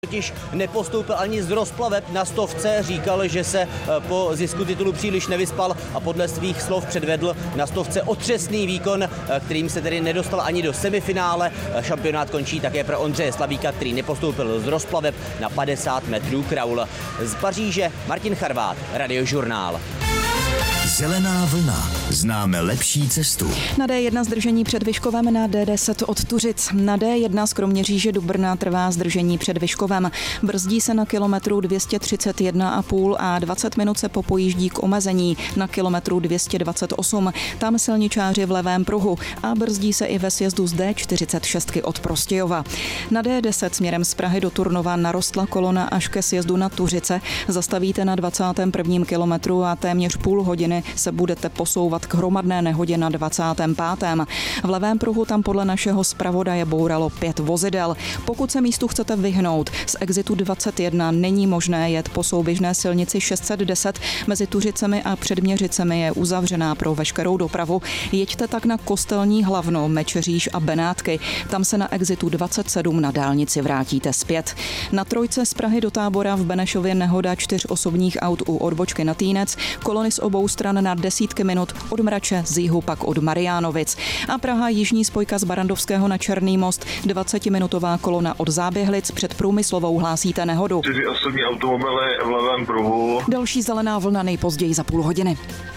Totiž nepostoupil ani z rozplaveb na 100. Říkal, že se po zisku titulu příliš nevyspal a podle svých slov předvedl na 100 otřesný výkon, kterým se tedy nedostal ani do semifinále. Šampionát končí také pro Ondřeje Slavíka, který nepostoupil z rozplaveb na 50 metrů kraul. Z Paříže Martin Charvát, Radiožurnál. Zelená vlna. Známe lepší cestu. Na D1 zdržení před Vyškovem, na D10 od Tuřic. Na D1 z Kroměříže do Brna trvá zdržení před Vyškovem. Brzdí se na kilometru 231,5 a 20 minut se popojíždí k omezení na kilometru 228. Tam silničáři v levém pruhu a brzdí se i ve sjezdu z D46 od Prostějova. Na D10 směrem z Prahy do Turnova narostla kolona až ke sjezdu na Tuřice. Zastavíte na 21. kilometru a téměř půl hodiny se budete posouvat k hromadné nehodě na 25. V levém pruhu tam podle našeho zpravodaje bouralo 5 vozidel. Pokud se místu chcete vyhnout, z exitu 21 není možné jet po souběžné silnici 610. Mezi Tuřicemi a Předměřicemi je uzavřená pro veškerou dopravu. Jeďte tak na Kostelní Hlavno, Mečeříž a Benátky. Tam se na exitu 27 na dálnici vrátíte zpět. Na trojce z Prahy do Tábora v Benešově nehoda 4 osobních aut u odbočky na Týnec. Kolony z obou stran na desítky minut, od Mrače, z jihu pak od Mariánovic. A Praha jižní spojka z Barandovského na Černý most, 20-minutová kolona od Záběhlic, před Průmyslovou hlásíte nehodu. 4 osobní automobily v levém pruhu. Další zelená vlna nejpozději za půl hodiny.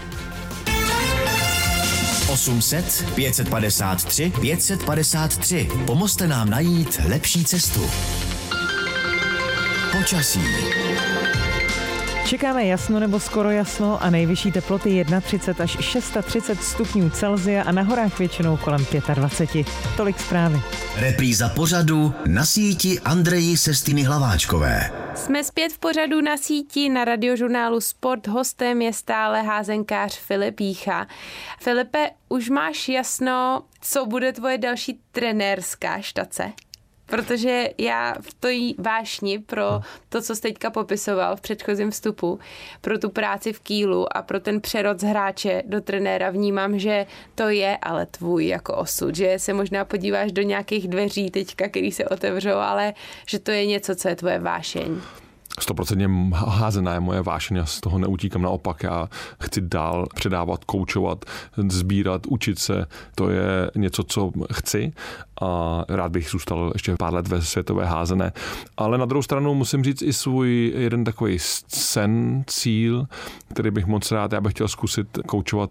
800 553 553. Pomozte nám najít lepší cestu. Počasí. Čekáme jasno nebo skoro jasno a nejvyšší teploty 31 až 36 stupňů Celsia a na horách většinou kolem 25. Tolik zprávy. Repríza pořadu Na síti Andreji Sestiny Hlaváčkové. Jsme zpět v pořadu Na síti na Radiožurnálu Sport. Hostem je stále házenkář Filip Jícha. Filipe, už máš jasno, co bude tvoje další trenérská štace? Protože já v té vášni pro to, co jsi teďka popisoval v předchozím vstupu, pro tu práci v Kielu a pro ten přerod z hráče do trenéra vnímám, že to je ale tvůj jako osud, že se možná podíváš do nějakých dveří teďka, který se otevřou, ale že to je něco, co je tvoje vášeň. 100% házená je moje vášeň, já z toho neutíkám, naopak já chci dál předávat, koučovat, sbírat, učit se, to je něco, co chci a rád bych zůstal ještě pár let ve světové házené. Ale na druhou stranu musím říct i svůj jeden takový sen, cíl, který bych moc rád, já bych chtěl zkusit koučovat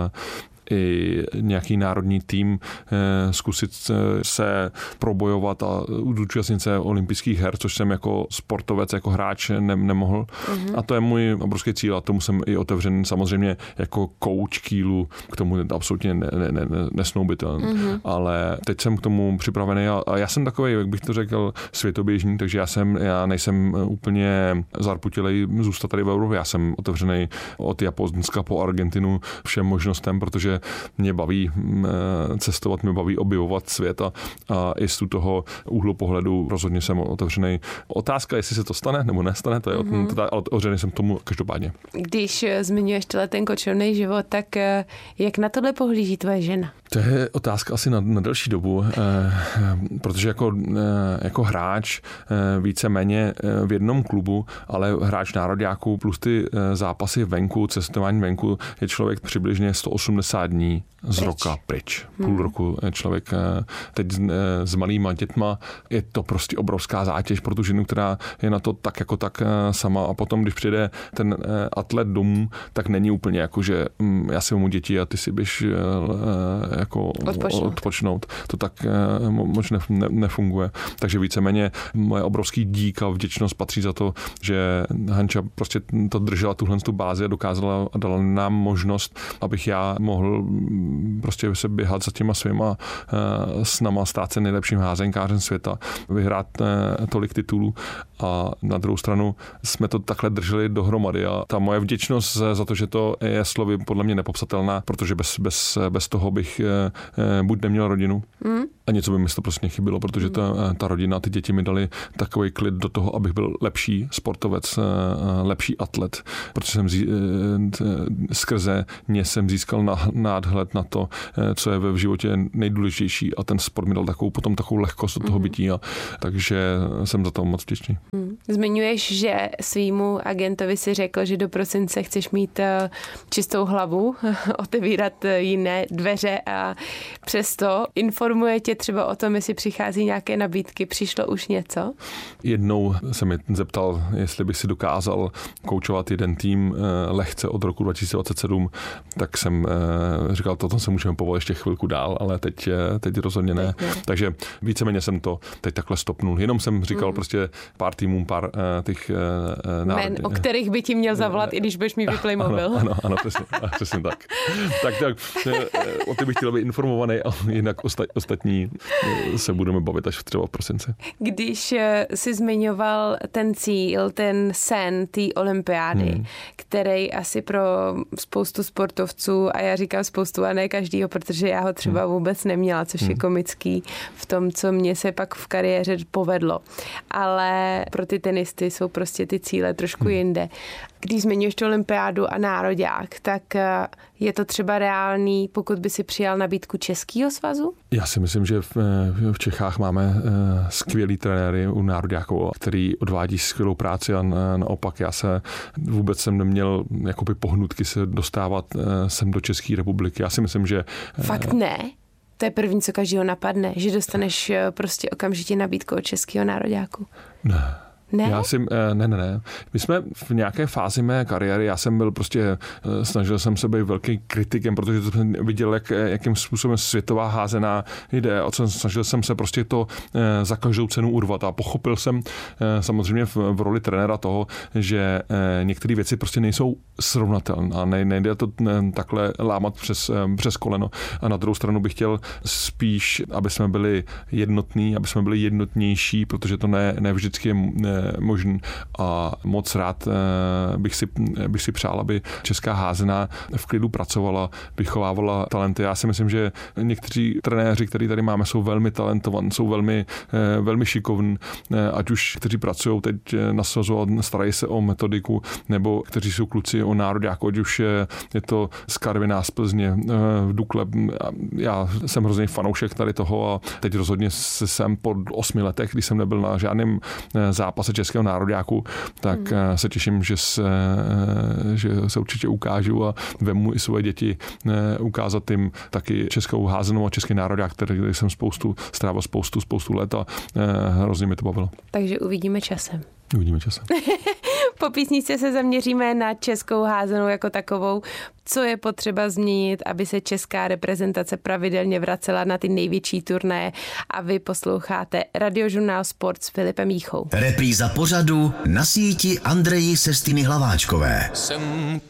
i nějaký národní tým, zkusit se probojovat a účastnit se olympijských her, což jsem jako sportovec, jako hráč nemohl. A to je můj obrovský cíl a tomu jsem i otevřen samozřejmě jako coach Kielu, k tomu absolutně nesnoubitelný. Ale teď jsem k tomu připravený a já jsem takový, jak bych to řekl, světoběžný, takže já nejsem úplně zarputilej zůstat tady v Evropě. Já jsem otevřený od Japonska po Argentinu všem možnostem, protože mě baví cestovat, mě baví objevovat svět a i z toho úhlu pohledu rozhodně jsem otevřený. Otázka, jestli se to stane nebo nestane, to je ale otevřený jsem tomu každopádně. Když zmiňuješ ten kočovný život, tak jak na tohle pohlíží tvoje žena? To je otázka asi na delší dobu, protože jako hráč víceméně v jednom klubu, ale hráč nároďáků plus ty zápasy venku, cestování venku, je člověk přibližně 180 dní z roka pryč. Půl roku člověk teď s malýma dětma, je to prostě obrovská zátěž pro tu ženu, která je na to tak jako tak sama a potom, když přijde ten atlet domů, tak není úplně jako, že já si mu děti a ty si běž jako odpočnout. To tak moc nefunguje. Takže víceméně moje obrovský dík a vděčnost patří za to, že Hanča prostě to držela tuhle bázi a dokázala a dala nám možnost, abych já mohl prostě se běhat za těma svýma snama, stát se nejlepším házenkářem světa, vyhrát tolik titulů a na druhou stranu jsme to takhle drželi dohromady a ta moje vděčnost za to, že to je slovy podle mě nepopsatelná, protože bez toho bych buď neměl rodinu, A něco by mi to prostě chybilo, protože ta rodina, ty děti mi dali takový klid do toho, abych byl lepší sportovec, lepší atlet, protože jsem skrze ně jsem získal nádhled na to, co je v životě nejdůležitější, a ten sport mi dal takovou lehkost do toho bytí, a takže jsem za to moc vděčný. Zmiňuješ, že svýmu agentovi si řekl, že do prosince chceš mít čistou hlavu, otevírat jiné dveře, a přesto informuje tě třeba o tom, jestli přichází nějaké nabídky. Přišlo už něco? Jednou se mi zeptal, jestli bych si dokázal koučovat jeden tým lehce od roku 2027, tak jsem říkal, toto se můžeme povolit ještě chvilku dál, ale teď rozhodně ne. Takže víceméně jsem to teď takhle stopnul. Jenom jsem říkal prostě pár týmům, pár těch men, o kterých by ti měl zavolat, i když budeš mít vyplej mobil. Ano, přesně tak. Tak o ty bych chtěl být informovaný, ale jinak ostatní se budeme bavit až třeba v prosinci. Když jsi zmiňoval ten cíl, ten sen té olympiády, který asi pro spoustu sportovců, a já říkám spoustu a ne každýho, protože já ho třeba vůbec neměla, což je komický v tom, co mě se pak v kariéře povedlo. Ale pro ty tenisty jsou prostě ty cíle trošku jinde. Když zmiňuješ tu olympiádu a nároďák, tak je to třeba reálný, pokud by si přijal nabídku Českého svazu? Já si myslím, že v Čechách máme skvělý trenéry u nároďáků, který odvádí skvělou práci, a naopak já vůbec jsem neměl jakoby pohnutky se dostávat sem do České republiky. Já si myslím, že... Fakt ne? To je první, co každýho napadne, že dostaneš prostě okamžitě nabídku od českého nároďáku. Ne. Ne? Ne. My jsme v nějaké fázi mé kariéry, já jsem byl prostě, snažil jsem se být velkým kritikem, protože jsem viděl, jakým způsobem světová házená jde, snažil jsem se prostě to za každou cenu urvat, a pochopil jsem samozřejmě v roli trenéra toho, že některé věci prostě nejsou srovnatelné a nejde to takhle lámat přes koleno. A na druhou stranu bych chtěl spíš, aby jsme byli jednotní, aby jsme byli jednotnější, protože to ne vždycky je možný, a moc rád bych si přál, aby česká házená v klidu pracovala, vychovávala talenty. Já si myslím, že někteří trenéři, který tady máme, jsou velmi talentovaní, jsou velmi šikovní, ať už kteří pracují teď na svazu a starají se o metodiku, nebo kteří jsou kluci o nároďáku, ať už je to z Karviná, z Plzně, v Dukle. Já jsem hrozně fanoušek tady toho, a teď rozhodně jsem po 8 letech, kdy jsem nebyl na žádném zápase českého nároďáku, tak se těším, že se určitě ukážu a vemu i svoje děti ukázat jim taky českou házenou a český nároďák, který jsem strávil spoustu let, a hrozně mi to bavilo. Takže uvidíme časem. Po písničce se zaměříme na českou házenou jako takovou. Co je potřeba změnit, aby se česká reprezentace pravidelně vracela na ty největší turnaje, a vy posloucháte Radiožurnál Sport s Filipem Jíchou. Repríza pořadu Na síti Andreji Sestiny Hlaváčkové. Jsem